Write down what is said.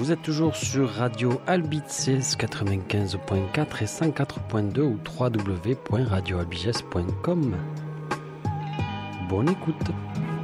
Vous êtes toujours sur Radio Albiges 95.4 et 104.2 ou www.radioalbiges.com. Bonne écoute.